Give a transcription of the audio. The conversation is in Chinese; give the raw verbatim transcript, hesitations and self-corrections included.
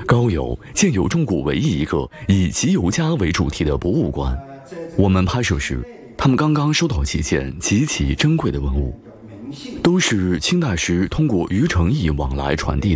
高邮建有中国唯一一个以集邮家为主题的博物馆。我们拍摄时，他们刚刚收到几件极其珍贵的文物，都是清代时通过于承义往来传递的。